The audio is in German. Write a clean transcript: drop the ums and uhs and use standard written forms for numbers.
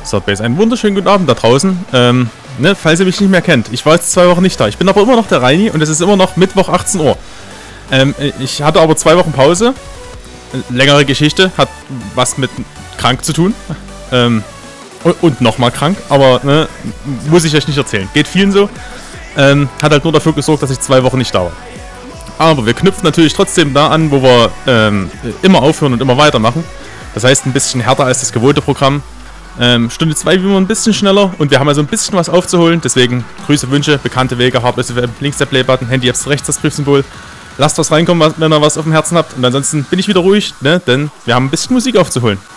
Third einen wunderschönen guten Abend da draußen. Falls ihr mich nicht mehr kennt. Ich war jetzt 2 Wochen nicht da. Ich bin aber immer noch der Reini und es ist immer noch Mittwoch 18 Uhr. Ich hatte aber 2 Wochen Pause. Längere Geschichte, hat was mit krank zu tun. Und nochmal krank, aber muss ich euch nicht erzählen. Geht vielen so. Hat halt nur dafür gesorgt, dass ich 2 Wochen nicht da war. Aber wir knüpfen natürlich trotzdem da an, wo wir immer aufhören und immer weitermachen. Das heißt, ein bisschen härter als das gewohnte Programm. Stunde 2 wie immer ein bisschen schneller und wir haben also ein bisschen was aufzuholen. Deswegen Grüße, Wünsche, bekannte Wege, Hardware, links der Playbutton, Handy-Apps rechts das Briefsymbol. Lasst was reinkommen, wenn ihr was auf dem Herzen habt. Und ansonsten bin ich wieder ruhig, denn wir haben ein bisschen Musik aufzuholen.